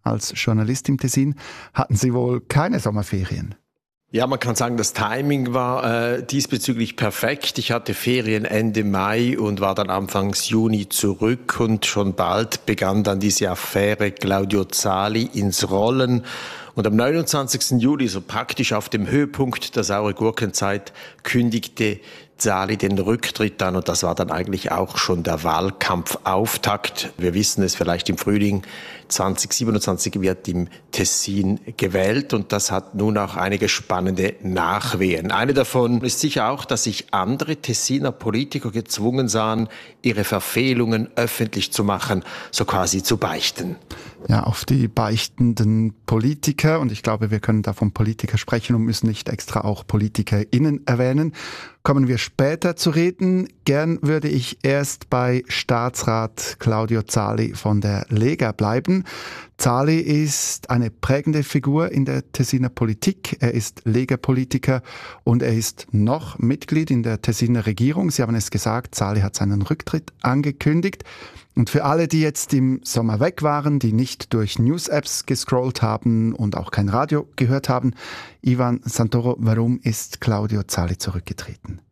Als Journalist im Tessin hatten Sie wohl keine Sommerferien. Ja, man kann sagen, das Timing war diesbezüglich perfekt. Ich hatte Ferien Ende Mai und war dann Anfangs Juni zurück und schon bald begann dann diese Affäre Claudio Zali ins Rollen. Und am 29. Juli, so praktisch auf dem Höhepunkt der saure Gurkenzeit, kündigte Zali den Rücktritt an und das war dann eigentlich auch schon der Wahlkampfauftakt. Wir wissen es, vielleicht im Frühling 2027 wird im Tessin gewählt und das hat nun auch einige spannende Nachwehen. Eine davon ist sicher auch, dass sich andere Tessiner Politiker gezwungen sahen, ihre Verfehlungen öffentlich zu machen, so quasi zu beichten. Ja, auf die beichtenden Politiker, und ich glaube, wir können da von Politiker sprechen und müssen nicht extra auch PolitikerInnen erwähnen, kommen wir später zu reden. Gern würde ich erst bei Staatsrat Claudio Zali von der Lega bleiben. Zali ist eine prägende Figur in der Tessiner Politik. Er ist Lega-Politiker und er ist noch Mitglied in der Tessiner Regierung. Sie haben es gesagt, Zali hat seinen Rücktritt angekündigt. Und für alle, die jetzt im Sommer weg waren, die nicht durch News-Apps gescrollt haben und auch kein Radio gehört haben, Ivan Santoro, warum ist Claudio Zali zurückgetreten?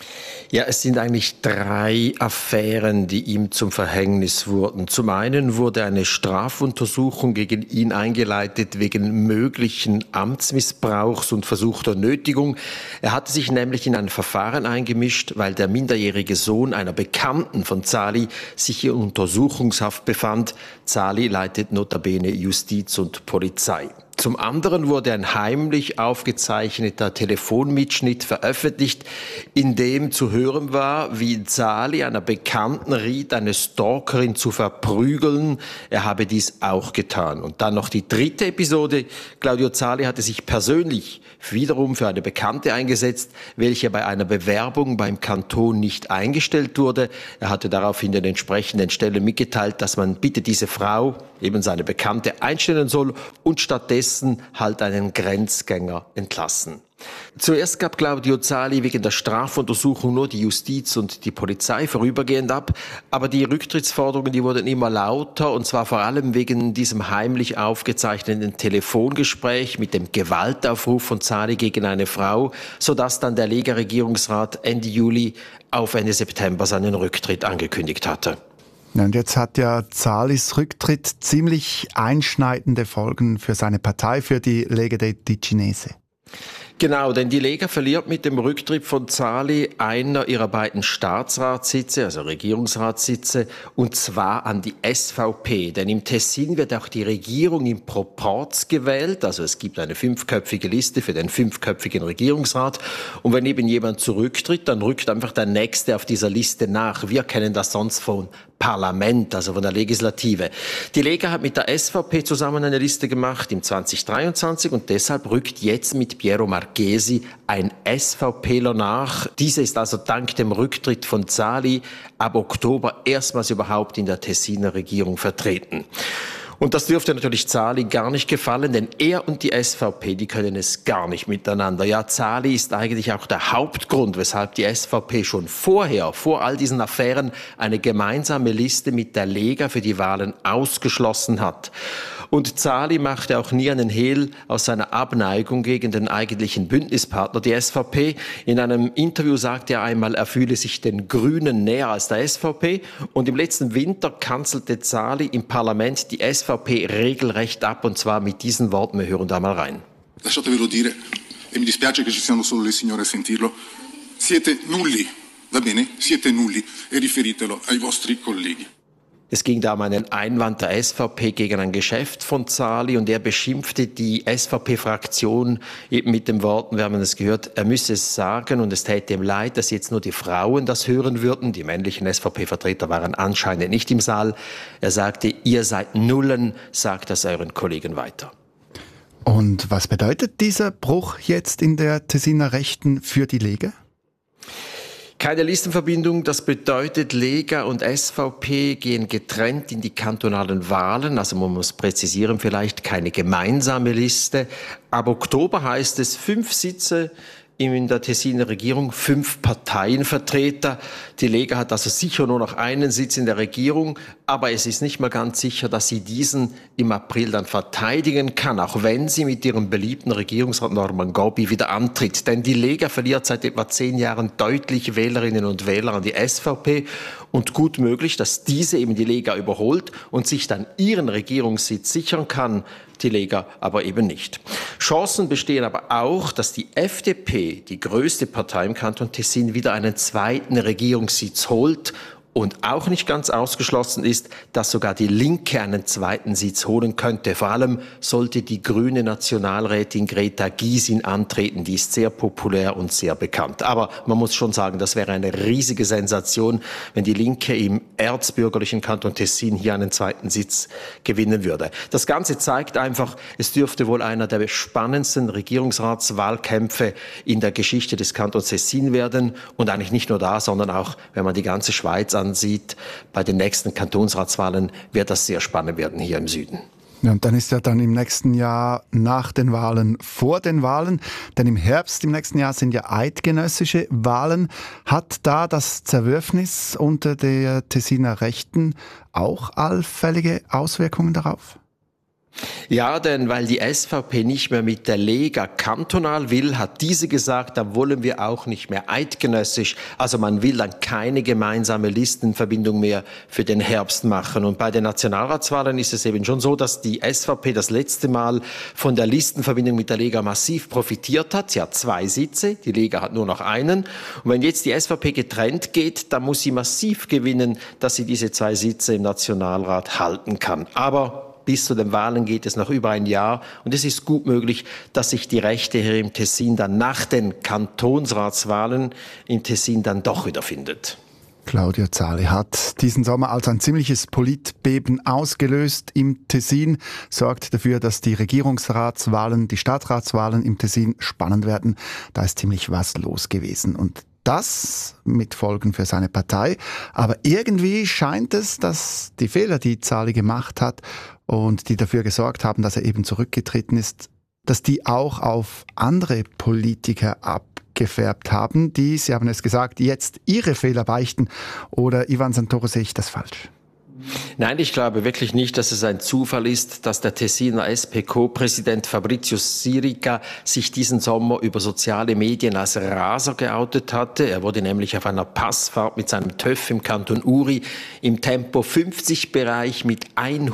Ja, es sind eigentlich 3 Affären, die ihm zum Verhängnis wurden. Zum einen wurde eine Strafuntersuchung gegen ihn eingeleitet wegen möglichen Amtsmissbrauchs und versuchter Nötigung. Er hatte sich nämlich in ein Verfahren eingemischt, weil der minderjährige Sohn einer Bekannten von Zali sich in Untersuchungshaft befand. Zali leitet notabene Justiz und Polizei. Zum anderen wurde ein heimlich aufgezeichneter Telefonmitschnitt veröffentlicht, in dem zu hören war, wie Zali einer Bekannten riet, eine Stalkerin zu verprügeln. Er habe dies auch getan. Und dann noch die 3. Episode. Claudio Zali hatte sich persönlich wiederum für eine Bekannte eingesetzt, welche bei einer Bewerbung beim Kanton nicht eingestellt wurde. Er hatte daraufhin den entsprechenden Stellen mitgeteilt, dass man bitte diese Frau, eben seine Bekannte, einstellen soll und stattdessen halt einen Grenzgänger entlassen. Zuerst gab Claudio Zali wegen der Strafuntersuchung nur die Justiz und die Polizei vorübergehend ab, aber die Rücktrittsforderungen, die wurden immer lauter und zwar vor allem wegen diesem heimlich aufgezeichneten Telefongespräch mit dem Gewaltaufruf von Zali gegen eine Frau, sodass dann der Lega-Regierungsrat Ende Juli auf Ende September seinen Rücktritt angekündigt hatte. Und jetzt hat ja Zalis Rücktritt ziemlich einschneidende Folgen für seine Partei, für die Lega dei Ticinesi. Genau, denn die Lega verliert mit dem Rücktritt von Zali einer ihrer beiden Staatsratssitze, also Regierungsratssitze, und zwar an die SVP. Denn im Tessin wird auch die Regierung im Proporz gewählt, also es gibt eine 5-köpfige Liste für den 5-köpfigen Regierungsrat. Und wenn eben jemand zurücktritt, dann rückt einfach der Nächste auf dieser Liste nach. Wir kennen das sonst von Parlament, also von der Legislative. Die Lega hat mit der SVP zusammen eine Liste gemacht im 2023 und deshalb rückt jetzt mit Piero Marchesi ein SVPler nach. Dieser ist also dank dem Rücktritt von Zali ab Oktober erstmals überhaupt in der Tessiner Regierung vertreten. Und das dürfte natürlich Zali gar nicht gefallen, denn er und die SVP, die können es gar nicht miteinander. Ja, Zali ist eigentlich auch der Hauptgrund, weshalb die SVP schon vorher, vor all diesen Affären, eine gemeinsame Liste mit der Lega für die Wahlen ausgeschlossen hat. Und Zali machte auch nie einen Hehl aus seiner Abneigung gegen den eigentlichen Bündnispartner, die SVP. In einem Interview sagte er einmal, er fühle sich den Grünen näher als der SVP. Und im letzten Winter kanzelte Zali im Parlament die SVP regelrecht ab, und zwar mit diesen Worten. Wir hören da mal rein. Lasciatevelo dire, e mi dispiace che ci siano solo le signore a sentirlo, siete nulli, va bene? Siete nulli, e riferitelo ai vostri colleghi. Es ging da um einen Einwand der SVP gegen ein Geschäft von Zali und er beschimpfte die SVP-Fraktion eben mit den Worten, wir haben es gehört, er müsse es sagen und es täte ihm leid, dass jetzt nur die Frauen das hören würden. Die männlichen SVP-Vertreter waren anscheinend nicht im Saal. Er sagte, ihr seid Nullen, sagt das euren Kollegen weiter. Und was bedeutet dieser Bruch jetzt in der Tessiner Rechten für die Lega? Keine Listenverbindung, das bedeutet, Lega und SVP gehen getrennt in die kantonalen Wahlen, also man muss präzisieren, vielleicht keine gemeinsame Liste. Ab Oktober heißt es 5 Sitze in der Tessiner Regierung, 5 Parteienvertreter. Die Lega hat also sicher nur noch einen Sitz in der Regierung, aber es ist nicht mal ganz sicher, dass sie diesen im April dann verteidigen kann, auch wenn sie mit ihrem beliebten Regierungsrat Norman Gobbi wieder antritt. Denn die Lega verliert seit etwa 10 Jahren deutlich Wählerinnen und Wähler an die SVP und gut möglich, dass diese eben die Lega überholt und sich dann ihren Regierungssitz sichern kann, die Lega aber eben nicht. Chancen bestehen aber auch, dass die FDP, die größte Partei im Kanton Tessin, wieder einen zweiten Regierungssitz holt. Und auch nicht ganz ausgeschlossen ist, dass sogar die Linke einen zweiten Sitz holen könnte. Vor allem sollte die grüne Nationalrätin Greta Gysin antreten. Die ist sehr populär und sehr bekannt. Aber man muss schon sagen, das wäre eine riesige Sensation, wenn die Linke im erzbürgerlichen Kanton Tessin hier einen zweiten Sitz gewinnen würde. Das Ganze zeigt einfach, es dürfte wohl einer der spannendsten Regierungsratswahlkämpfe in der Geschichte des Kantons Tessin werden. Und eigentlich nicht nur da, sondern auch, wenn man die ganze Schweiz ansieht, bei den nächsten Kantonsratswahlen wird das sehr spannend werden hier im Süden. Ja, und dann ist ja dann im nächsten Jahr nach den Wahlen vor den Wahlen, denn im Herbst im nächsten Jahr sind ja eidgenössische Wahlen. Hat da das Zerwürfnis unter der Tessiner Rechten auch allfällige Auswirkungen darauf? Ja, denn weil die SVP nicht mehr mit der Lega kantonal will, hat diese gesagt, da wollen wir auch nicht mehr eidgenössisch. Also man will dann keine gemeinsame Listenverbindung mehr für den Herbst machen. Und bei den Nationalratswahlen ist es eben schon so, dass die SVP das letzte Mal von der Listenverbindung mit der Lega massiv profitiert hat. Sie hat 2 Sitze, die Lega hat nur noch einen. Und wenn jetzt die SVP getrennt geht, dann muss sie massiv gewinnen, dass sie diese 2 Sitze im Nationalrat halten kann. Aber bis zu den Wahlen geht es noch über ein Jahr und es ist gut möglich, dass sich die Rechte hier im Tessin dann nach den Kantonsratswahlen im Tessin dann doch wiederfindet. Claudia Zahli hat diesen Sommer also ein ziemliches Politbeben ausgelöst im Tessin, sorgt dafür, dass die Regierungsratswahlen, die Stadtratswahlen im Tessin spannend werden. Da ist ziemlich was los gewesen und das mit Folgen für seine Partei. Aber irgendwie scheint es, dass die Fehler, die Zahli gemacht hat und die dafür gesorgt haben, dass er eben zurückgetreten ist, dass die auch auf andere Politiker abgefärbt haben, die, Sie haben es gesagt, jetzt ihre Fehler beichten. Oder Ivan Santoro, sehe ich das falsch? Nein, ich glaube wirklich nicht, dass es ein Zufall ist, dass der Tessiner SP-Co-Präsident Fabrizio Sirica sich diesen Sommer über soziale Medien als Raser geoutet hatte. Er wurde nämlich auf einer Passfahrt mit seinem TÜV im Kanton Uri im Tempo 50-Bereich mit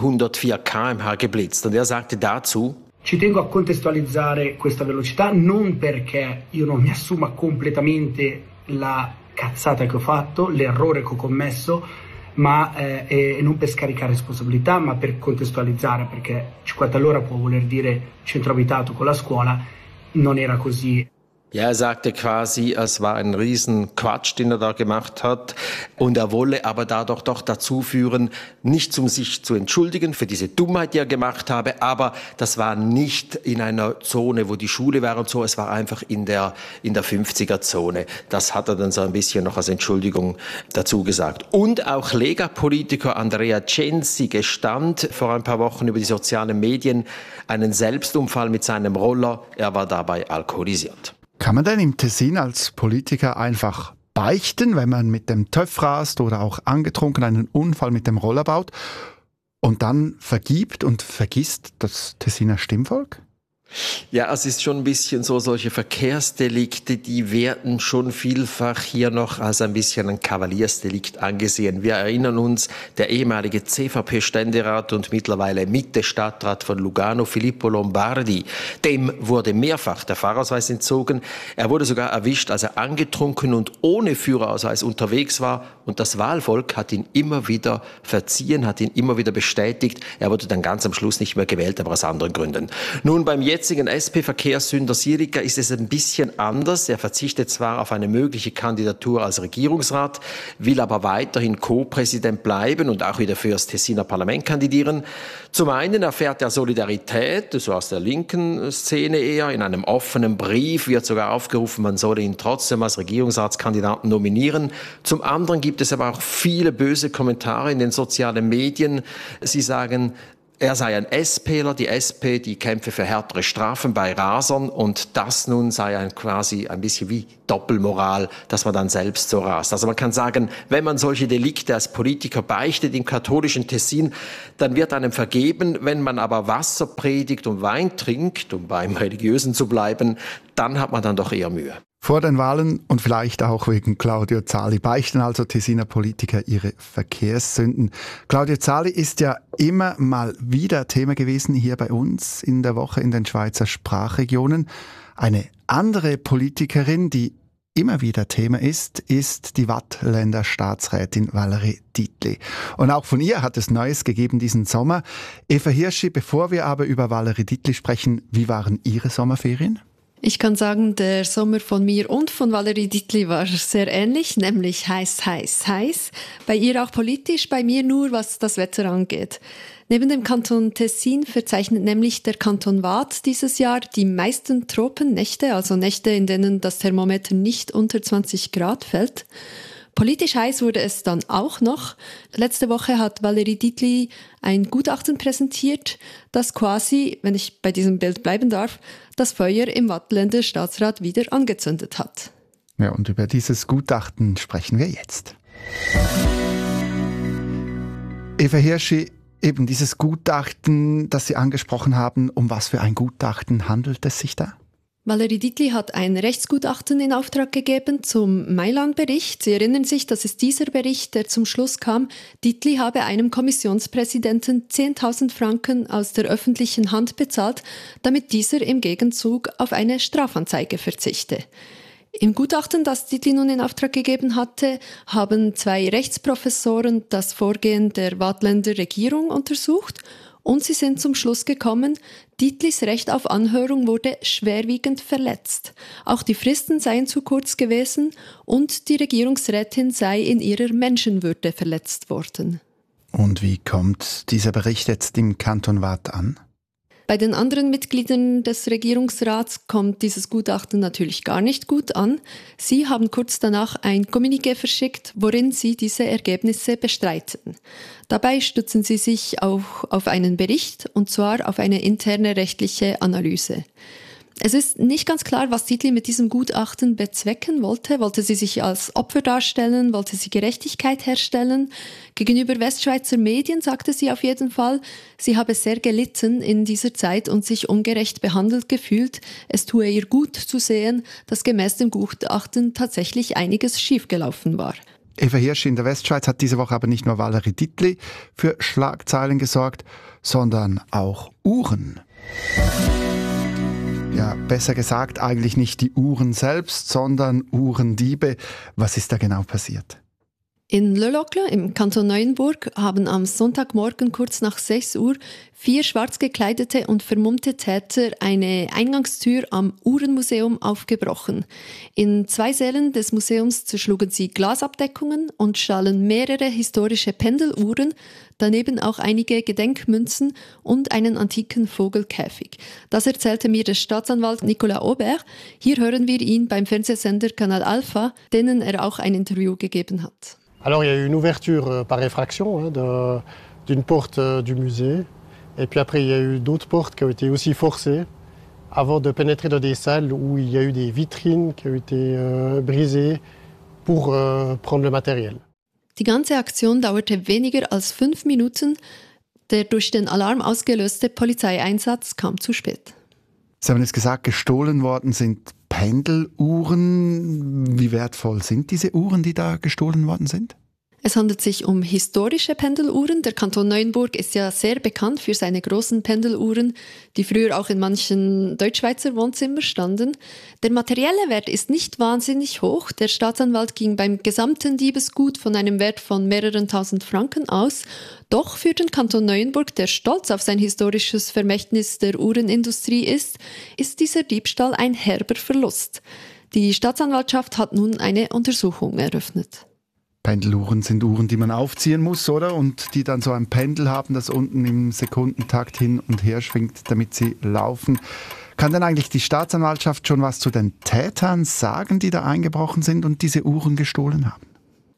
104 km/h geblitzt. Und er sagte dazu: Ci tengo a contestualizzare questa velocità non perché io non mi assuma completamente la cazzata che ho fatto, l'errore che ho commesso, ma non per scaricare responsabilità, ma per contestualizzare, perché 50 all'ora può voler dire centro abitato con la scuola, non era così. Ja, er sagte quasi, es war ein Riesenquatsch, den er da gemacht hat. Und er wolle aber dadurch doch dazu führen, nicht um sich zu entschuldigen für diese Dummheit, die er gemacht habe, aber das war nicht in einer Zone, wo die Schule war und so, es war einfach in der 50er-Zone. Das hat er dann so ein bisschen noch als Entschuldigung dazu gesagt. Und auch Lega-Politiker Andrea Censi gestand vor ein paar Wochen über die sozialen Medien einen Selbstunfall mit seinem Roller. Er war dabei alkoholisiert. Kann man denn im Tessin als Politiker einfach beichten, wenn man mit dem TÜV rast oder auch angetrunken einen Unfall mit dem Roller baut und dann vergibt und vergisst das Tessiner Stimmvolk? Ja, es ist schon ein bisschen so, solche Verkehrsdelikte, die werden schon vielfach hier noch als ein bisschen ein Kavaliersdelikt angesehen. Wir erinnern uns, der ehemalige CVP-Ständerat und mittlerweile Mitte-Stadtrat von Lugano, Filippo Lombardi, dem wurde mehrfach der Fahrausweis entzogen. Er wurde sogar erwischt, als er angetrunken und ohne Führerausweis unterwegs war. Und das Wahlvolk hat ihn immer wieder verziehen, hat ihn immer wieder bestätigt. Er wurde dann ganz am Schluss nicht mehr gewählt, aber aus anderen Gründen. Nun, beim jetzigen SP-Verkehrssünder Sirica ist es ein bisschen anders. Er verzichtet zwar auf eine mögliche Kandidatur als Regierungsrat, will aber weiterhin Co-Präsident bleiben und auch wieder für das Tessiner Parlament kandidieren. Zum einen erfährt er Solidarität, so aus der linken Szene eher. In einem offenen Brief wird sogar aufgerufen, man solle ihn trotzdem als Regierungsratskandidaten nominieren. Zum anderen gibt es aber auch viele böse Kommentare in den sozialen Medien. Sie sagen, er sei ein SPler, die SP, die kämpfe für härtere Strafen bei Rasern und das nun sei quasi ein bisschen wie Doppelmoral, dass man dann selbst so rast. Also man kann sagen, wenn man solche Delikte als Politiker beichtet im katholischen Tessin, dann wird einem vergeben. Wenn man aber Wasser predigt und Wein trinkt, um beim Religiösen zu bleiben, dann hat man dann doch eher Mühe. Vor den Wahlen und vielleicht auch wegen Claudio Zali beichten also Tessiner Politiker ihre Verkehrssünden. Claudio Zali ist ja immer mal wieder Thema gewesen hier bei uns in der Woche in den Schweizer Sprachregionen. Eine andere Politikerin, die immer wieder Thema ist die Waadtländer Staatsrätin Valérie Dietli. Und auch von ihr hat es Neues gegeben diesen Sommer. Eva Hirschi, bevor wir aber über Valérie Dietli sprechen, wie waren Ihre Sommerferien? Ich kann sagen, der Sommer von mir und von Valérie Dietli war sehr ähnlich, nämlich heiß, heiß, heiß. Bei ihr auch politisch, bei mir nur, was das Wetter angeht. Neben dem Kanton Tessin verzeichnet nämlich der Kanton Waadt dieses Jahr die meisten Tropennächte, also Nächte, in denen das Thermometer nicht unter 20 Grad fällt. Politisch heiß wurde es dann auch noch. Letzte Woche hat Valérie Dietli ein Gutachten präsentiert, das quasi, wenn ich bei diesem Bild bleiben darf, das Feuer im Waadtländer Staatsrat wieder angezündet hat. Ja, und über dieses Gutachten sprechen wir jetzt. Eva Hirschi, eben dieses Gutachten, das Sie angesprochen haben, um was für ein Gutachten handelt es sich da? Valérie Dietli hat ein Rechtsgutachten in Auftrag gegeben zum Mailand-Bericht. Sie erinnern sich, das ist dieser Bericht, der zum Schluss kam, Dietli habe einem Kommissionspräsidenten 10.000 Franken aus der öffentlichen Hand bezahlt, damit dieser im Gegenzug auf eine Strafanzeige verzichte. Im Gutachten, das Dietli nun in Auftrag gegeben hatte, haben 2 Rechtsprofessoren das Vorgehen der Waadtländer Regierung untersucht und sie sind zum Schluss gekommen, Dietlis Recht auf Anhörung wurde schwerwiegend verletzt. Auch die Fristen seien zu kurz gewesen und die Regierungsrätin sei in ihrer Menschenwürde verletzt worden. Und wie kommt dieser Bericht jetzt im Kanton Waadt an? Bei den anderen Mitgliedern des Regierungsrats kommt dieses Gutachten natürlich gar nicht gut an. Sie haben kurz danach ein Kommuniqué verschickt, worin sie diese Ergebnisse bestreiten. Dabei stützen sie sich auch auf einen Bericht, und zwar auf eine interne rechtliche Analyse. Es ist nicht ganz klar, was Dietli mit diesem Gutachten bezwecken wollte. Wollte sie sich als Opfer darstellen? Wollte sie Gerechtigkeit herstellen? Gegenüber Westschweizer Medien sagte sie auf jeden Fall, sie habe sehr gelitten in dieser Zeit und sich ungerecht behandelt gefühlt. Es tue ihr gut zu sehen, dass gemäß dem Gutachten tatsächlich einiges schiefgelaufen war. Eva Hirsch in der Westschweiz hat diese Woche aber nicht nur Valérie Dietli für Schlagzeilen gesorgt, sondern auch Uhren. Ja, besser gesagt eigentlich nicht die Uhren selbst, sondern Uhrendiebe. Was ist da genau passiert? In Le Locle im Kanton Neuenburg haben am Sonntagmorgen kurz nach 6 Uhr 4 schwarz gekleidete und vermummte Täter eine Eingangstür am Uhrenmuseum aufgebrochen. In 2 Sälen des Museums zerschlugen sie Glasabdeckungen und stahlen mehrere historische Pendeluhren, daneben auch einige Gedenkmünzen und einen antiken Vogelkäfig. Das erzählte mir der Staatsanwalt Nicolas Aubert. Hier hören wir ihn beim Fernsehsender Canal Alpha, denen er auch ein Interview gegeben hat. Alors il y a eu une ouverture par effraction d'une porte du musée et puis après il y a eu d'autres portes qui ont été aussi forcées avant de pénétrer dans des salles où il y a eu des vitrines qui ont été brisées pour prendre le matériel. Die ganze Aktion dauerte weniger als 5 Minuten. Der durch den Alarm ausgelöste Polizeieinsatz kam zu spät. Sie haben jetzt gesagt, gestohlen worden sind Pendeluhren. Wie wertvoll sind diese Uhren, die da gestohlen worden sind? Es handelt sich um historische Pendeluhren. Der Kanton Neuenburg ist ja sehr bekannt für seine großen Pendeluhren, die früher auch in manchen Deutschschweizer Wohnzimmern standen. Der materielle Wert ist nicht wahnsinnig hoch. Der Staatsanwalt ging beim gesamten Diebesgut von einem Wert von mehreren tausend Franken aus. Doch für den Kanton Neuenburg, der stolz auf sein historisches Vermächtnis der Uhrenindustrie ist dieser Diebstahl ein herber Verlust. Die Staatsanwaltschaft hat nun eine Untersuchung eröffnet. Pendeluhren sind Uhren, die man aufziehen muss, oder? Und die dann so ein Pendel haben, das unten im Sekundentakt hin und her schwingt, damit sie laufen. Kann denn eigentlich die Staatsanwaltschaft schon was zu den Tätern sagen, die da eingebrochen sind und diese Uhren gestohlen haben?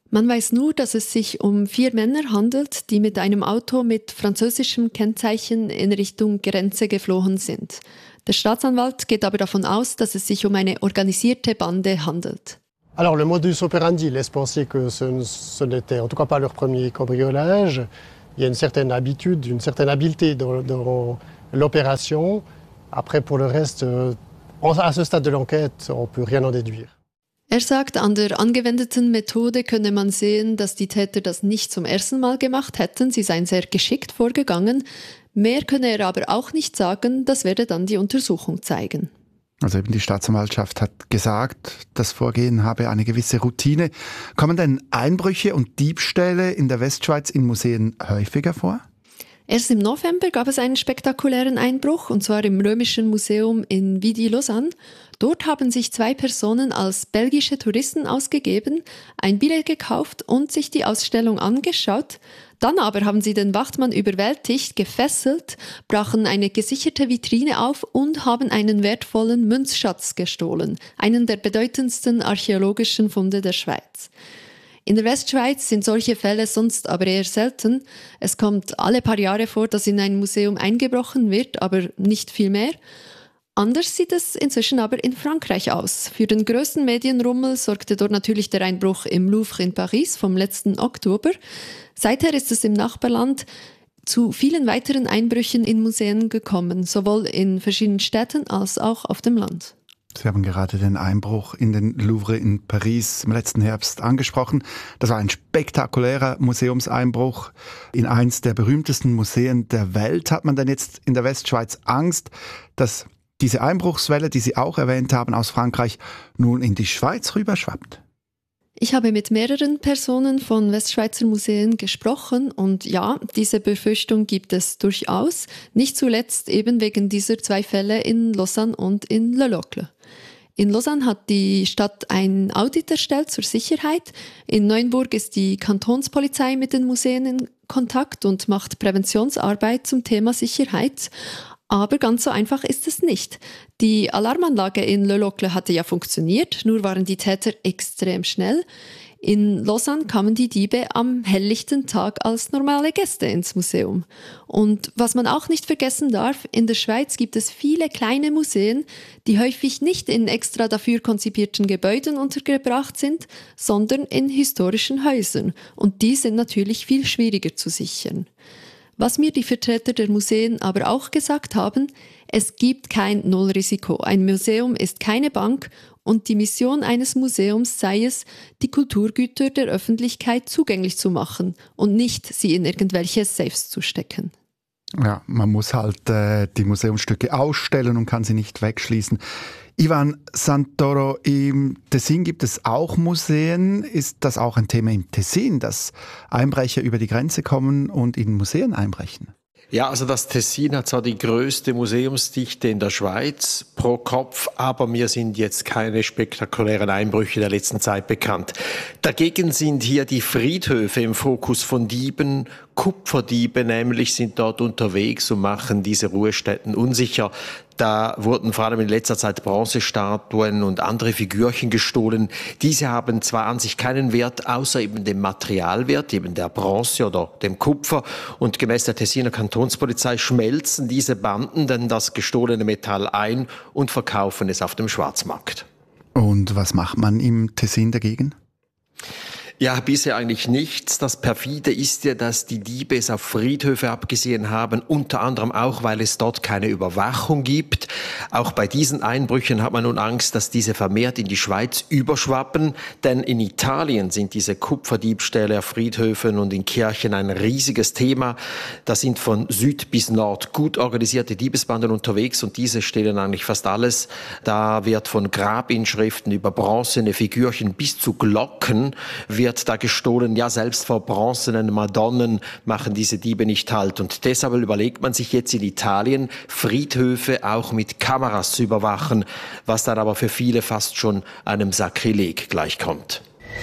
Man weiß nur, dass es sich um 4 Männer handelt, die mit einem Auto mit französischem Kennzeichen in Richtung Grenze geflohen sind. Der Staatsanwalt geht aber davon aus, dass es sich um eine organisierte Bande handelt. Alors le modus operandi laisse penser que ce n'était en tout cas pas leur premier cambriolage. Il y a une certaine habitude, une certaine habileté dans l'opération. Après pour le reste, à ce stade de l'enquête, on ne peut rien en déduire. Er sagt, an der angewendeten Methode könne man sehen, dass die Täter das nicht zum ersten Mal gemacht hätten. Sie seien sehr geschickt vorgegangen. Mehr könne er aber auch nicht sagen, das werde dann die Untersuchung zeigen. Also eben die Staatsanwaltschaft hat gesagt, das Vorgehen habe eine gewisse Routine. Kommen denn Einbrüche und Diebstähle in der Westschweiz in Museen häufiger vor? Erst im November gab es einen spektakulären Einbruch, und zwar im Römischen Museum in Vidi-Lausanne. Dort haben sich 2 Personen als belgische Touristen ausgegeben, ein Billett gekauft und sich die Ausstellung angeschaut. Dann aber haben sie den Wachtmann überwältigt, gefesselt, brachen eine gesicherte Vitrine auf und haben einen wertvollen Münzschatz gestohlen, einen der bedeutendsten archäologischen Funde der Schweiz. In der Westschweiz sind solche Fälle sonst aber eher selten. Es kommt alle paar Jahre vor, dass in ein Museum eingebrochen wird, aber nicht viel mehr. Anders sieht es inzwischen aber in Frankreich aus. Für den größten Medienrummel sorgte dort natürlich der Einbruch im Louvre in Paris vom letzten Oktober. Seither ist es im Nachbarland zu vielen weiteren Einbrüchen in Museen gekommen, sowohl in verschiedenen Städten als auch auf dem Land. Sie haben gerade den Einbruch in den Louvre in Paris im letzten Herbst angesprochen. Das war ein spektakulärer Museumseinbruch in eins der berühmtesten Museen der Welt. Hat man denn jetzt in der Westschweiz Angst, dass diese Einbruchswelle, die Sie auch erwähnt haben, aus Frankreich nun in die Schweiz rüberschwappt? Ich habe mit mehreren Personen von Westschweizer Museen gesprochen und ja, diese Befürchtung gibt es durchaus. Nicht zuletzt eben wegen dieser 2 Fälle in Lausanne und in Le Locle. In Lausanne hat die Stadt ein Audit erstellt zur Sicherheit. In Neuenburg ist die Kantonspolizei mit den Museen in Kontakt und macht Präventionsarbeit zum Thema Sicherheit. Aber ganz so einfach ist es nicht. Die Alarmanlage in Le Locle hatte ja funktioniert, nur waren die Täter extrem schnell. In Lausanne kamen die Diebe am helllichten Tag als normale Gäste ins Museum. Und was man auch nicht vergessen darf, in der Schweiz gibt es viele kleine Museen, die häufig nicht in extra dafür konzipierten Gebäuden untergebracht sind, sondern in historischen Häusern. Und die sind natürlich viel schwieriger zu sichern. Was mir die Vertreter der Museen aber auch gesagt haben, es gibt kein Nullrisiko. Ein Museum ist keine Bank und die Mission eines Museums sei es, die Kulturgüter der Öffentlichkeit zugänglich zu machen und nicht sie in irgendwelche Safes zu stecken. Ja, man muss halt die Museumsstücke ausstellen und kann sie nicht wegschließen. Ivan Santoro, im Tessin gibt es auch Museen. Ist das auch ein Thema im Tessin, dass Einbrecher über die Grenze kommen und in Museen einbrechen? Ja, also das Tessin hat zwar die größte Museumsdichte in der Schweiz pro Kopf, aber mir sind jetzt keine spektakulären Einbrüche der letzten Zeit bekannt. Dagegen sind hier die Friedhöfe im Fokus von Dieben. Kupferdiebe nämlich sind dort unterwegs und machen diese Ruhestätten unsicher. Da wurden vor allem in letzter Zeit Bronzestatuen und andere Figürchen gestohlen. Diese haben zwar an sich keinen Wert, außer eben dem Materialwert, eben der Bronze oder dem Kupfer. Und gemäß der Tessiner Kantonspolizei schmelzen diese Banden dann das gestohlene Metall ein und verkaufen es auf dem Schwarzmarkt. Und was macht man im Tessin dagegen? Ja, bisher eigentlich nichts. Das perfide ist ja, dass die Diebe es auf Friedhöfe abgesehen haben, unter anderem auch, weil es dort keine Überwachung gibt. Auch bei diesen Einbrüchen hat man nun Angst, dass diese vermehrt in die Schweiz überschwappen, denn in Italien sind diese Kupferdiebstähle auf Friedhöfen und in Kirchen ein riesiges Thema. Da sind von Süd bis Nord gut organisierte Diebesbanden unterwegs und diese stehlen eigentlich fast alles. Da wird von Grabinschriften über bronzene Figürchen bis zu Glocken wird da gestohlen. Ja, selbst vor bronzenen Madonnen machen diese Diebe nicht Halt. Und deshalb überlegt man sich jetzt in Italien, Friedhöfe auch mit Kameras zu überwachen, was dann aber für viele fast schon einem Sakrileg gleichkommt.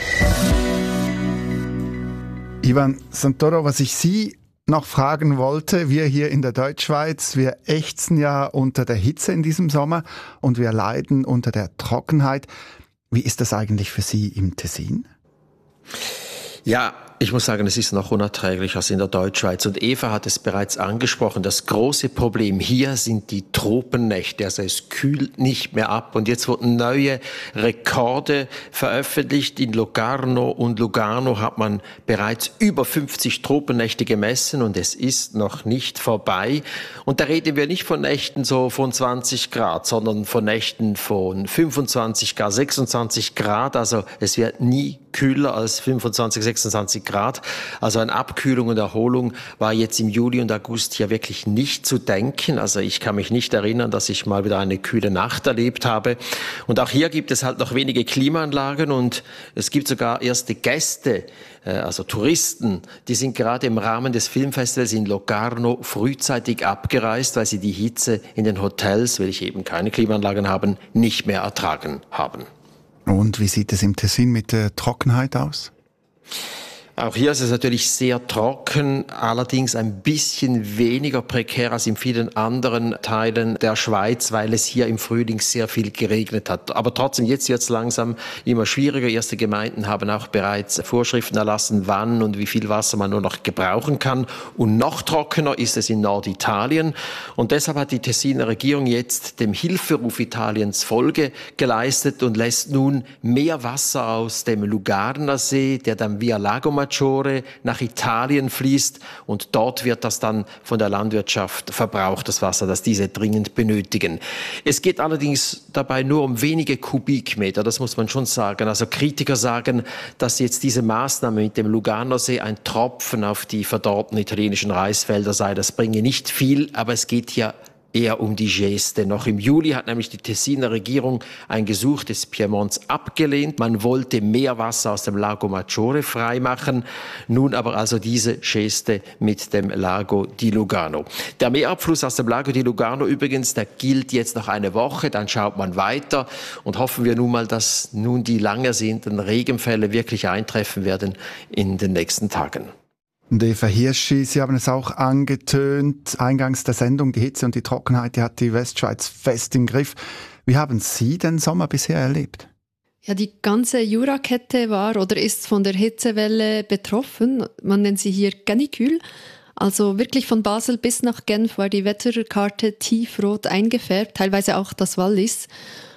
Ivan Santoro, was ich Sie noch fragen wollte, wir hier in der Deutschschweiz, wir ächzen ja unter der Hitze in diesem Sommer und wir leiden unter der Trockenheit. Wie ist das eigentlich für Sie im Tessin? Ja, ich muss sagen, es ist noch unerträglicher als in der Deutschschweiz. Und Eva hat es bereits angesprochen. Das große Problem hier sind die Tropennächte. Also es kühlt nicht mehr ab. Und jetzt wurden neue Rekorde veröffentlicht. In Locarno und Lugano hat man bereits über 50 Tropennächte gemessen. Und es ist noch nicht vorbei. Und da reden wir nicht von Nächten so von 20 Grad, sondern von Nächten von 25 Grad, 26 Grad. Also es wird nie kühler als 25, 26 Grad. Also an Abkühlung und Erholung war jetzt im Juli und August hier wirklich nicht zu denken. Also ich kann mich nicht erinnern, dass ich mal wieder eine kühle Nacht erlebt habe. Und auch hier gibt es halt noch wenige Klimaanlagen und es gibt sogar erste Gäste, also Touristen, die sind gerade im Rahmen des Filmfestivals in Locarno frühzeitig abgereist, weil sie die Hitze in den Hotels, welche eben keine Klimaanlagen haben, nicht mehr ertragen haben. Und wie sieht es im Tessin mit der Trockenheit aus? Auch hier ist es natürlich sehr trocken, allerdings ein bisschen weniger prekär als in vielen anderen Teilen der Schweiz, weil es hier im Frühling sehr viel geregnet hat. Aber trotzdem, jetzt wird es langsam immer schwieriger. Erste Gemeinden haben auch bereits Vorschriften erlassen, wann und wie viel Wasser man nur noch gebrauchen kann. Und noch trockener ist es in Norditalien. Und deshalb hat die Tessiner Regierung jetzt dem Hilferuf Italiens Folge geleistet und lässt nun mehr Wasser aus dem Lugarner See, der dann via Lago Maggiore nach Italien fließt und dort wird das dann von der Landwirtschaft verbraucht, das Wasser, das diese dringend benötigen. Es geht allerdings dabei nur um wenige Kubikmeter, das muss man schon sagen. Also Kritiker sagen, dass jetzt diese Maßnahme mit dem Lugarner See ein Tropfen auf die verdorrten italienischen Reisfelder sei. Das bringe nicht viel, aber es geht hier eher um die Geste. Noch im Juli hat nämlich die Tessiner Regierung ein Gesuch des Piemonts abgelehnt. Man wollte mehr Wasser aus dem Lago Maggiore freimachen. Nun aber also diese Geste mit dem Lago di Lugano. Der Meerabfluss aus dem Lago di Lugano übrigens, der gilt jetzt noch eine Woche. Dann schaut man weiter und hoffen wir nun mal, dass nun die lang ersehnten Regenfälle wirklich eintreffen werden in den nächsten Tagen. Und Eva Hirschi, Sie haben es auch angetönt, eingangs der Sendung, die Hitze und die Trockenheit, die hat die Westschweiz fest im Griff. Wie haben Sie den Sommer bisher erlebt? Ja, die ganze Jurakette war oder ist von der Hitzewelle betroffen. Man nennt sie hier Canicule. Also wirklich von Basel bis nach Genf war die Wetterkarte tiefrot eingefärbt, teilweise auch das Wallis.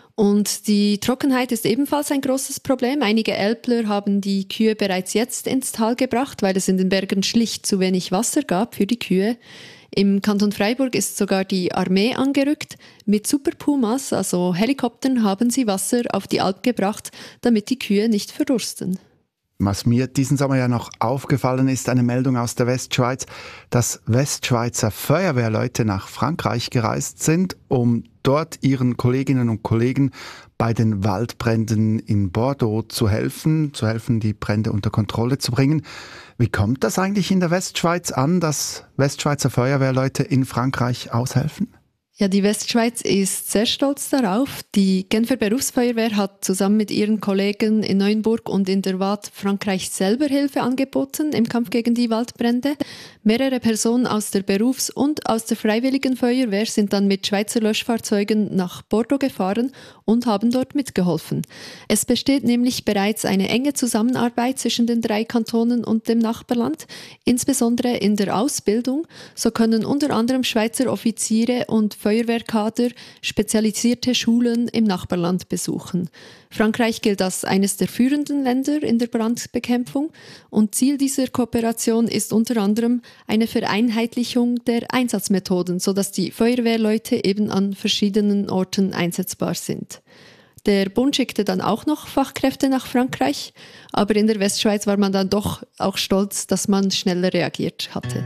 Und die Trockenheit ist ebenfalls ein großes Problem. Einige Älpler haben die Kühe bereits jetzt ins Tal gebracht, weil es in den Bergen schlicht zu wenig Wasser gab für die Kühe. Im Kanton Freiburg ist sogar die Armee angerückt. Mit Super Pumas, also Helikoptern, haben sie Wasser auf die Alp gebracht, damit die Kühe nicht verdursten. Was mir diesen Sommer ja noch aufgefallen ist, eine Meldung aus der Westschweiz, dass Westschweizer Feuerwehrleute nach Frankreich gereist sind, um dort ihren Kolleginnen und Kollegen bei den Waldbränden in Bordeaux zu helfen, die Brände unter Kontrolle zu bringen. Wie kommt das eigentlich in der Westschweiz an, dass Westschweizer Feuerwehrleute in Frankreich aushelfen? Ja, die Westschweiz ist sehr stolz darauf. Die Genfer Berufsfeuerwehr hat zusammen mit ihren Kollegen in Neuenburg und in der Waadt Frankreich selber Hilfe angeboten im Kampf gegen die Waldbrände. Mehrere Personen aus der Berufs- und aus der Freiwilligen Feuerwehr sind dann mit Schweizer Löschfahrzeugen nach Bordeaux gefahren und haben dort mitgeholfen. Es besteht nämlich bereits eine enge Zusammenarbeit zwischen den 3 Kantonen und dem Nachbarland, insbesondere in der Ausbildung. So können unter anderem Schweizer Offiziere und Feuerwehrkader spezialisierte Schulen im Nachbarland besuchen. Frankreich gilt als eines der führenden Länder in der Brandbekämpfung und Ziel dieser Kooperation ist unter anderem eine Vereinheitlichung der Einsatzmethoden, sodass die Feuerwehrleute eben an verschiedenen Orten einsetzbar sind. Der Bund schickte dann auch noch Fachkräfte nach Frankreich, aber in der Westschweiz war man dann doch auch stolz, dass man schneller reagiert hatte.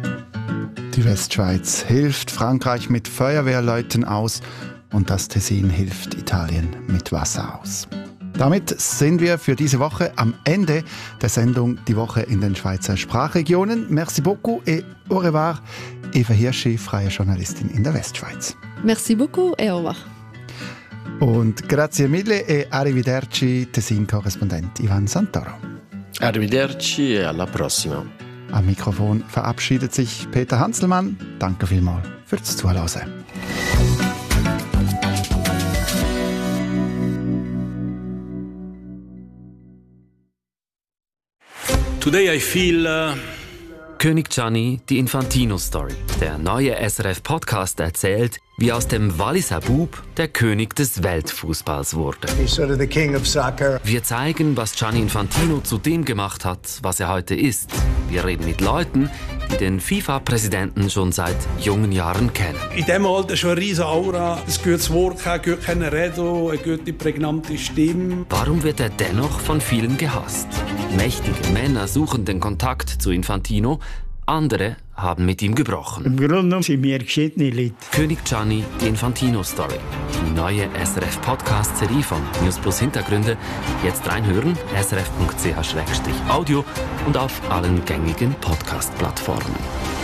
Die Westschweiz hilft Frankreich mit Feuerwehrleuten aus und das Tessin hilft Italien mit Wasser aus. Damit sind wir für diese Woche am Ende der Sendung Die Woche in den Schweizer Sprachregionen. Merci beaucoup et au revoir. Eva Hirschi, freie Journalistin in der Westschweiz. Merci beaucoup et au revoir. Und grazie mille e arrivederci, Tessin-Korrespondent Ivan Santoro. Arrivederci e alla prossima. Am Mikrofon verabschiedet sich Peter Hanselmann. Danke vielmals fürs Zuhören. Today I feel König Gianni, die Infantino-Story. Der neue SRF-Podcast erzählt, wie aus dem Walliser Bub der König des Weltfußballs wurde. He's sort of the king of soccer. Wir zeigen, was Gianni Infantino zu dem gemacht hat, was er heute ist. Wir reden mit Leuten, die den FIFA-Präsidenten schon seit jungen Jahren kennen. in diesem Alter schon eine riesige Aura, ein gutes Wort, ein gutes Reden, eine gute, prägnante Stimme. Warum wird er dennoch von vielen gehasst? Mächtige Männer suchen den Kontakt zu Infantino, andere haben mit ihm gebrochen. Im Grunde genommen sind wir geschiedene Leute. König Gianni, die Infantino-Story. Die neue SRF-Podcast-Serie von News Plus Hintergründe. Jetzt reinhören, srf.ch/audio und auf allen gängigen Podcast-Plattformen.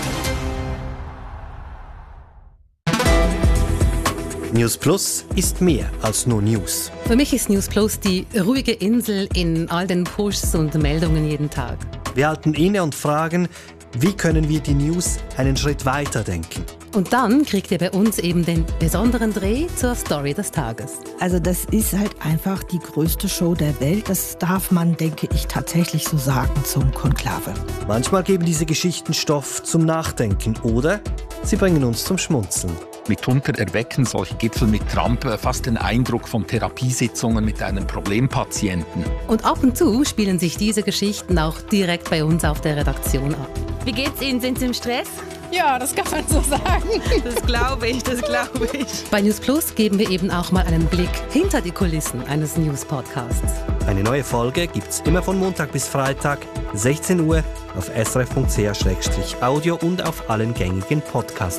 News Plus ist mehr als nur News. Für mich ist News Plus die ruhige Insel in all den Pushs und Meldungen jeden Tag. Wir halten inne und fragen, wie können wir die News einen Schritt weiter denken? Und dann kriegt ihr bei uns eben den besonderen Dreh zur Story des Tages. Also das ist halt einfach die größte Show der Welt. Das darf man, denke ich, tatsächlich so sagen zum Konklave. Manchmal geben diese Geschichten Stoff zum Nachdenken oder sie bringen uns zum Schmunzeln. Mitunter erwecken solche Gipfel mit Trump fast den Eindruck von Therapiesitzungen mit einem Problempatienten. Und ab und zu spielen sich diese Geschichten auch direkt bei uns auf der Redaktion ab. Wie geht's Ihnen? Sind Sie im Stress? Ja, das kann man so sagen. Das glaube ich. Bei News Plus geben wir eben auch mal einen Blick hinter die Kulissen eines News-Podcasts. Eine neue Folge gibt's immer von Montag bis Freitag, 16 Uhr, auf srf.ch/audio und auf allen gängigen Podcast